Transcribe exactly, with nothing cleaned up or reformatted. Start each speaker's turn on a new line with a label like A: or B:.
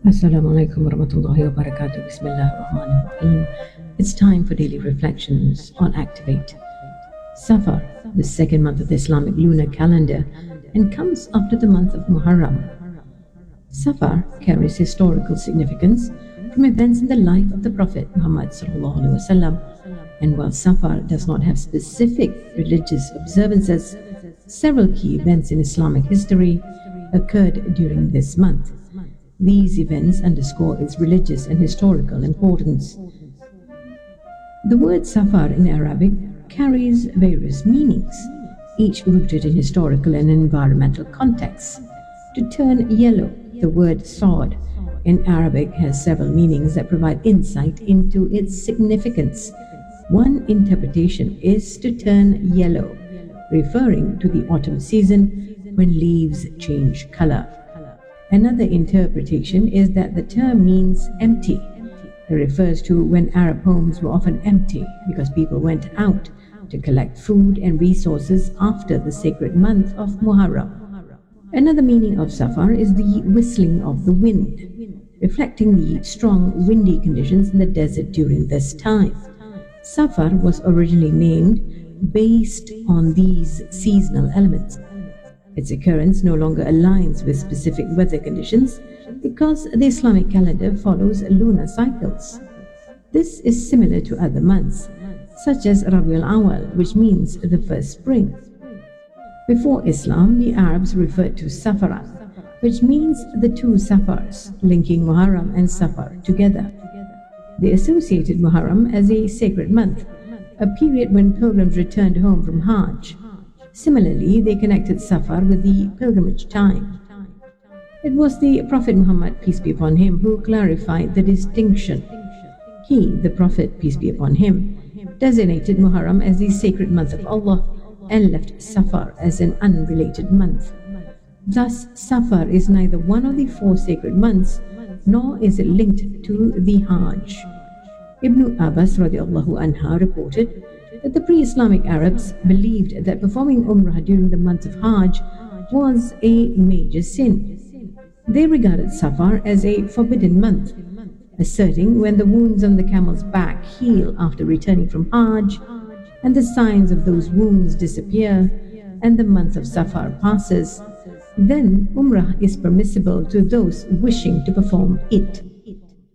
A: Assalamu alaikum warahmatullahi wabarakatuh. Bismillah ar-Rahman ar-Rahim. It's time for daily reflections on Activate. Safar, the second month of the Islamic lunar calendar, and comes after the month of Muharram. Safar carries historical significance from events in the life of the Prophet Muhammad sallallahu alaihi wasallam, and while Safar does not have specific religious observances, several key events in Islamic history occurred during this month. These events underscore its religious and historical importance. The word Safar in Arabic carries various meanings, each rooted in historical and environmental contexts. To turn yellow, the word Sa'd in Arabic has several meanings that provide insight into its significance. One interpretation is to turn yellow, referring to the autumn season when leaves change color. Another interpretation is that the term means empty. It refers to when Arab homes were often empty because people went out to collect food and resources after the sacred month of Muharram. Another meaning of Safar is the whistling of the wind, reflecting the strong windy conditions in the desert during this time. Safar was originally named based on these seasonal elements. Its occurrence no longer aligns with specific weather conditions because the Islamic calendar follows lunar cycles. This is similar to other months, such as Rabiul Awal, which means the first spring. Before Islam, the Arabs referred to Safaran, which means the two Safars, linking Muharram and Safar together. They associated Muharram as a sacred month, a period when pilgrims returned home from Hajj. Similarly, they connected Safar with the pilgrimage time. It was the Prophet Muhammad, peace be upon him, who clarified the distinction. He, the Prophet, peace be upon him, designated Muharram as the sacred month of Allah and left Safar as an unrelated month. Thus, Safar is neither one of the four sacred months, nor is it linked to the Hajj. Ibn Abbas radiallahu anha reported that the pre-Islamic Arabs believed that performing Umrah during the month of Hajj was a major sin. They regarded Safar as a forbidden month, asserting when the wounds on the camel's back heal after returning from Hajj, and the signs of those wounds disappear, and the month of Safar passes, then Umrah is permissible to those wishing to perform it.